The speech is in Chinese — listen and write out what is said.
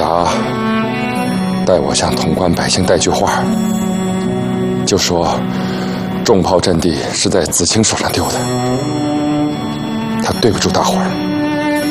达代我向潼关百姓带句话，就说重炮阵地是在子清手上丢的，他对不住大伙儿。